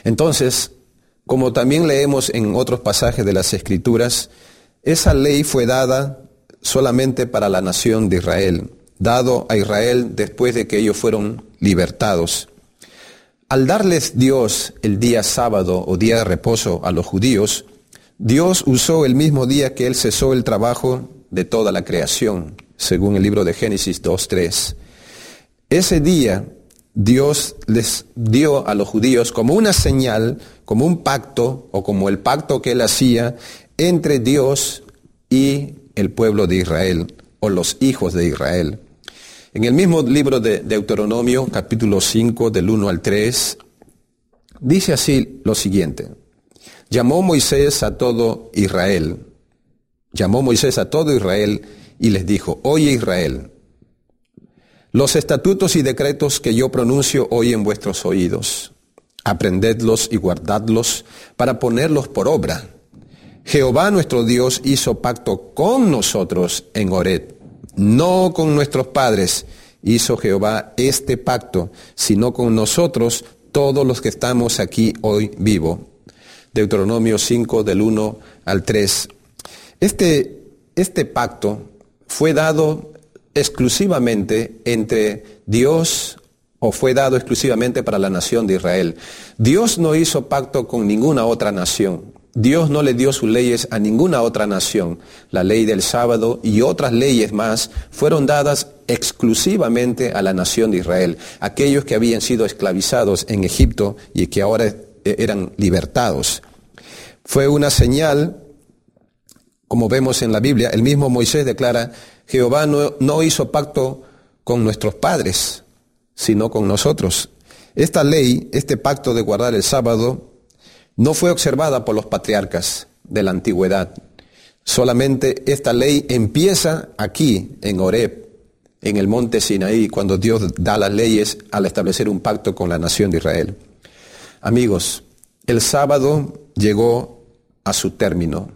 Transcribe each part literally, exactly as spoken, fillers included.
Entonces, como también leemos en otros pasajes de las Escrituras, esa ley fue dada solamente para la nación de Israel, dado a Israel después de que ellos fueron libertados. Al darles Dios el día sábado o día de reposo a los judíos, Dios usó el mismo día que Él cesó el trabajo de toda la creación, según el libro de Génesis dos tres. Ese día Dios les dio a los judíos como una señal, como un pacto, o como el pacto que Él hacía entre Dios y el pueblo de Israel, o los hijos de Israel. En el mismo libro de Deuteronomio, capítulo cinco, del uno al tres, dice así lo siguiente: Llamó Moisés a todo Israel, llamó Moisés a todo Israel y les dijo: Oye Israel, los estatutos y decretos que yo pronuncio hoy en vuestros oídos, aprendedlos y guardadlos para ponerlos por obra. Jehová nuestro Dios hizo pacto con nosotros en Horeb, no con nuestros padres hizo Jehová este pacto, sino con nosotros todos los que estamos aquí hoy vivos. Deuteronomio cinco, del uno al tres. Este, este pacto fue dado exclusivamente entre Dios, o fue dado exclusivamente para la nación de Israel. Dios no hizo pacto con ninguna otra nación. Dios no le dio sus leyes a ninguna otra nación. La ley del sábado y otras leyes más fueron dadas exclusivamente a la nación de Israel, aquellos que habían sido esclavizados en Egipto y que ahora eran libertados. Fue una señal, como vemos en la Biblia, el mismo Moisés declara: Jehová no, no hizo pacto con nuestros padres, sino con nosotros. Esta ley, este pacto de guardar el sábado, no fue observada por los patriarcas de la antigüedad. Solamente esta ley empieza aquí, en Horeb, en el monte Sinaí, cuando Dios da las leyes al establecer un pacto con la nación de Israel. Amigos, el sábado llegó a su término.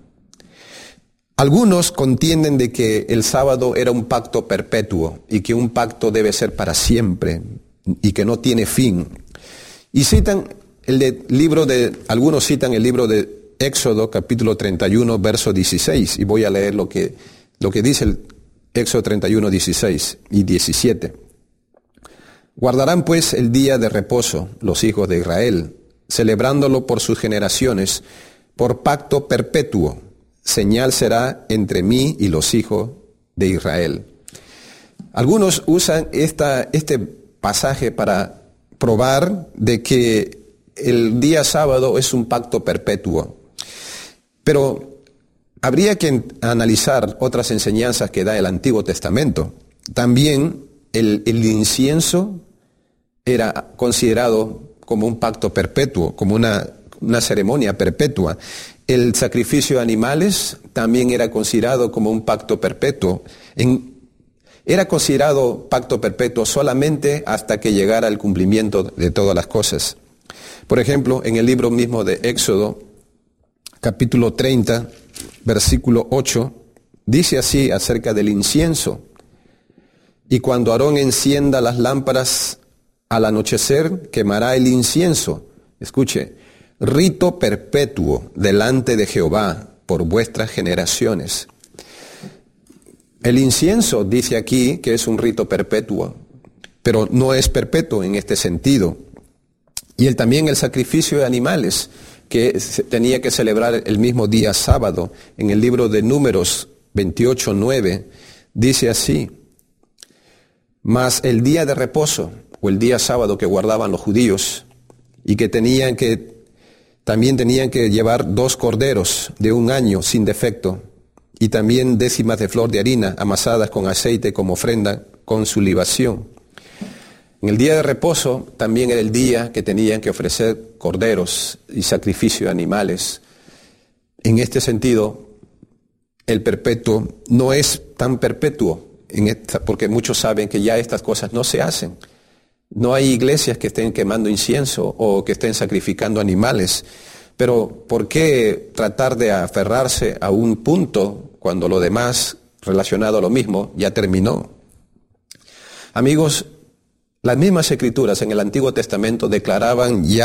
Algunos contienden de que el sábado era un pacto perpetuo y que un pacto debe ser para siempre y que no tiene fin. Y citan el de, libro de, algunos citan el libro de Éxodo, capítulo treinta y uno, verso dieciséis, y voy a leer lo que, lo que dice el Éxodo treinta y uno, dieciséis y diecisiete. Guardarán pues el día de reposo los hijos de Israel, celebrándolo por sus generaciones, por pacto perpetuo. Señal será entre mí y los hijos de Israel. Algunos usan esta, este pasaje para probar de que el día sábado es un pacto perpetuo. Pero habría que analizar otras enseñanzas que da el Antiguo Testamento. También el, el incienso era considerado como un pacto perpetuo, como una, una ceremonia perpetua. El sacrificio de animales también era considerado como un pacto perpetuo. En, era considerado pacto perpetuo solamente hasta que llegara el cumplimiento de todas las cosas. Por ejemplo, en el libro mismo de Éxodo, capítulo treinta, versículo ocho, dice así acerca del incienso: y cuando Aarón encienda las lámparas al anochecer, quemará el incienso. Escuche, rito perpetuo delante de Jehová por vuestras generaciones. El incienso dice aquí que es un rito perpetuo, pero no es perpetuo en este sentido. Y el, también el sacrificio de animales, que se tenía que celebrar el mismo día sábado. En el libro de Números veintiocho, nueve, dice así: mas el día de reposo, o el día sábado que guardaban los judíos, y que tenían que, también tenían que llevar dos corderos de un año sin defecto, y también décimas de flor de harina amasadas con aceite como ofrenda con su libación. En el día de reposo también era el día que tenían que ofrecer corderos y sacrificio de animales. En este sentido, el perpetuo no es tan perpetuo, en esta, porque muchos saben que ya estas cosas no se hacen. No hay iglesias que estén quemando incienso o que estén sacrificando animales. Pero ¿por qué tratar de aferrarse a un punto cuando lo demás relacionado a lo mismo ya terminó? Amigos, las mismas escrituras en el Antiguo Testamento declaraban ya